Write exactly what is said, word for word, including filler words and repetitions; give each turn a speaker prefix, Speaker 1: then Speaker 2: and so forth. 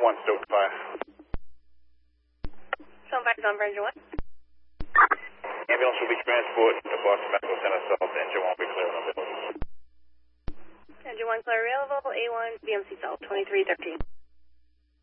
Speaker 1: one, Stoke five.
Speaker 2: Stone five is on for engine one.
Speaker 1: Ambulance will be transported to Boston Medical Center South. Engine one will be clear and available.
Speaker 2: Engine one clear available, A one, B M C South, twenty-three thirteen.